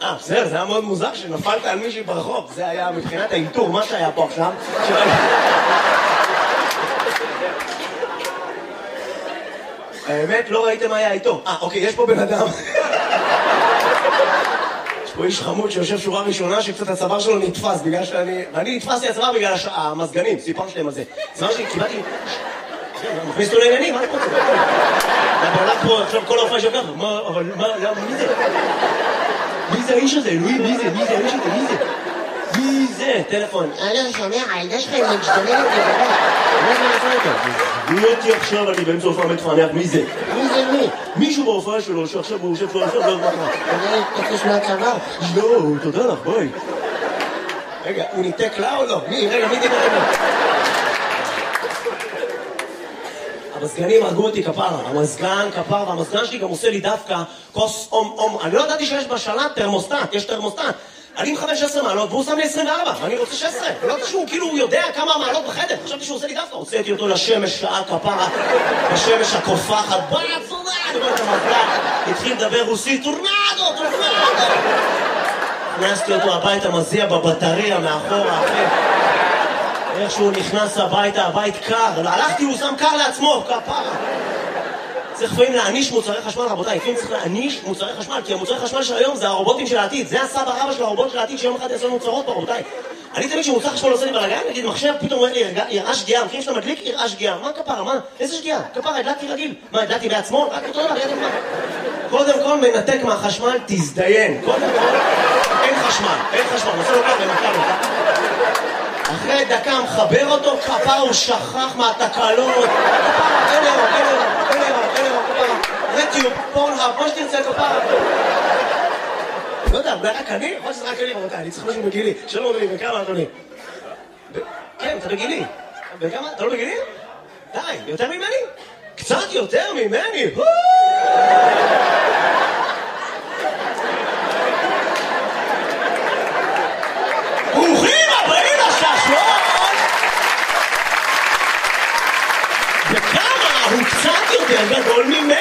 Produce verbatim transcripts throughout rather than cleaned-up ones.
אה, בסדר, זה היה מאוד מוזר שנפלת על מישהי ברחוב. זה היה מבחינת האינטור, מה שהיה פה עכשיו. האמת, לא ראיתם מה היה איתו. אה, אוקיי, יש פה בן אדם. יש פה איש חמוד שיושב שורה ראשונה שקצת הצוואר שלו נתפס בגלל שאני... ואני נתפסתי הצוואר בגלל המזגנים, סיפרתי להם על זה. הצוואר שלי, קיבלתי... מכניס אותו לעניינים, מה אני רוצה? אתה בלק פה, עכשיו כל האופן שככה, מה, אבל מה, למה, מי זה? מי זה האיש הזה? אלוהים, מי זה? מי זה האיש הזה? מי זה? מי זה? טלפון. אני שומע, הילדה שלך היא משתוללת לגבי. מה זה לעשות אותה? מי אותי עכשיו, אני באמצע הופעה מתפענח, מי זה? מי זה מי? מישהו בהופעה שלו, שעכשיו הוא יושב פה עכשיו, לא יודע מה. אני תקש מהצבא. לא, תודה לך, ביי. רגע, הוא ניתק לה או לא? מי? רגע, מי דיבר רגע? המזגנים הרגו אותי כפרה, המזגן כפרה, והמזגן שלי גם עושה לי דווקא כוס אום אום. אני לא ידעתי שיש בשלט תרמוסטט, יש תרמוסטט. אני עם חמש עשרה מעלות והוא שם לי עשרים וארבע, ואני רוצה שש עשרה. לא יודעת שהוא כאילו יודע כמה מעלות בחדר, חשבתי שהוא עושה לי דווקא. הוצאתי אותו לשמש שעה כפרה, בשמש הקופחת, בוא נצורה, אני רואה את המזגן, התחיל לדבר רוסית, טורנדו, טורנדו. הכנסתי אותו הביתה, מזיע בבטריה מאחורה, אחי. איך שהוא נכנס הביתה, הבית קר, הלכתי, הוא שם קר לעצמו, כפרה. צריך לפעמים להעניש מוצרי חשמל, רבותיי, לפעמים צריך להעניש מוצרי חשמל, כי המוצרי חשמל של היום זה הרובוטים של העתיד, זה הסבא רבא של הרובוט של העתיד שיום אחד יעשו מוצרות פה, רבותיי. אני תמיד כשמוצר חשמל עושה לי בלגן, נגיד מחשב פתאום אומר לי, יראה שגיאה, המחירים שאתה מדליק, יראה שגיאה, מה כפרה, מה? איזה שגיאה? כפרה, הדלקתי רגיל. מה, הדלקתי בעצמו? רק אותו דבר, ידעים מה? קודם כל מנתק מהחשמל, תזדיין. קודם כל, אין חשמל, אין חשמל, נעשה לו ככה, נתקע לו. אחרי דקה מחבר אותו, כפרה, הוא שכח מהתקלות. כפרה, אין אירו, אין אירו, אין אירו, אין אירו, כפרה. רטיוב, פורנהאב, מה שתרצה, כפרה. לא יודע, אולי רק אני? יכול שזה רק אני, רבותיי, אני צריך משהו בגילי. שלום, אדוני, בכמה, אדוני? כן, אתה בגילי. בכמה? אתה לא בגילי? די, יותר ממני? קצת יותר ממני! ברוכים הבאים לשעשועון! וכמה הוא קצת יותר גדול ממני!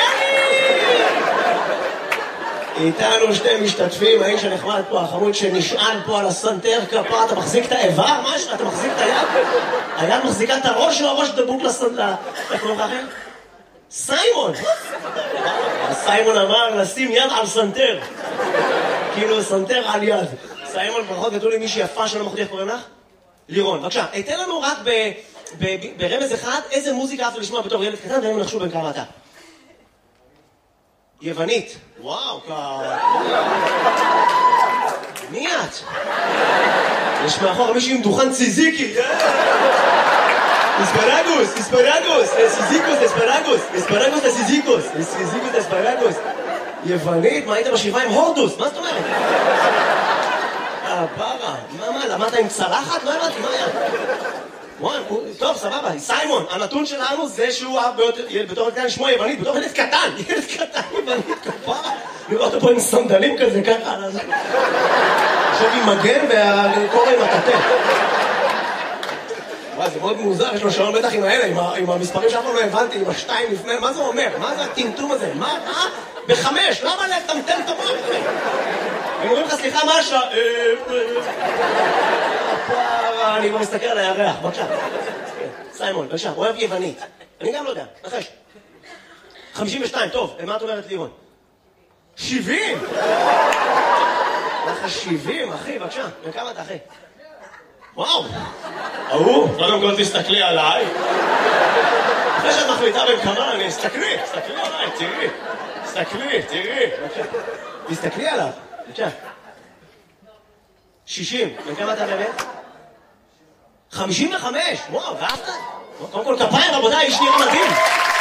איתנו שתי משתתפים, האיש הנחמד פה, החמוד שנשען פה על הסנטר כפה, אתה מחזיק את האיבר? משהו? אתה מחזיק את היד? היד מחזיקה את הראש או הראש דבוק לסנטר? איך קוראים לכם? סיימון! סיימון אמר לשים יד על סנטר. כאילו סנטר על יד. סיימון, ברכות גדול לי מישהי יפה שלא מחודי, איך קוראים לך? לירון, בבקשה, תן לנו רק ברמז אחד איזה מוזיקה אהבת לשמוע בתור ילד קטן, ואין נחשו בין כמה אתה. יוונית. וואו, כ... מי את? יש מאחור מישהי עם דוכן ציזיקי. אספרגוס, אספרגוס, סיזיקוס, אספרגוס, אספרגוס לסיזיקוס, סיזיקוס אספרגוס. יוונית, מה היית בשבעה עם הורדוס? מה זאת אומרת? אה, ברה, מה, מה, למדת עם צלחת? לא הבנתי, מה היה? וואי, טוב, סבבה, סיימון, הנתון שלנו זה שהוא אהב בתור קטן לשמוע יוונית, בתור ילד קטן, ילד קטן יוונית, כפרה. לראות אותו פה עם סנדלים כזה, ככה, עכשיו עם מגן והקורא עם הטטה. וואי, זה מאוד מוזר, יש לו שעון בטח עם האלה, עם המספרים שאף פעם לא הבנתי, עם השתיים לפני, מה זה אומר? מה זה הטמטום הזה? מה? מה? בחמש, למה לטמטם את המוח? הם אומרים לך, סליחה, מה השעה? אני כבר מסתכל על הירח, בבקשה. סיימון, בבקשה, אוהב יוונית. אני גם לא יודע, נחש. חמישים ושתיים, טוב, מה את אומרת לירון? שבעים! לך שבעים, אחי, בבקשה. וכמה אתה, אחי? וואו! ההוא, קודם כל תסתכלי עליי. אחרי שאת מחליטה בין כמה, אני אסתכלי, תסתכלי עליי, תראי. תסתכלי, תראי. תסתכלי עליו, בבקשה. שישים, וכמה אתה באמת? חמישים וחמש! וואו, ואהבת? קודם כל כפיים, רבותיי, איש נראה מדהים.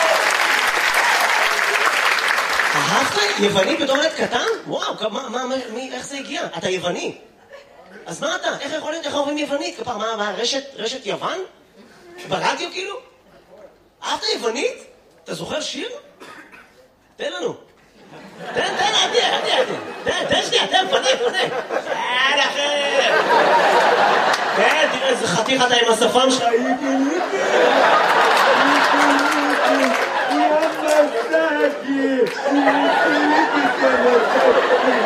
אהבת? יווני בתור ילד קטן? וואו, מה, מה, מי, איך זה הגיע? אתה יווני. אז מה אתה? איך יכול להיות, איך אומרים יוונית? כפר, מה, מה, רשת, רשת יוון? ברדיו כאילו? אהבת יוונית? אתה זוכר שיר? תן לנו. תן, תן, עדי, עדי, עדי. תן, תן שנייה, תן, פנה, פנה. תן, אחי. תן, תראה איזה חתיך אתה עם השפם שלך. יאללה, סגי.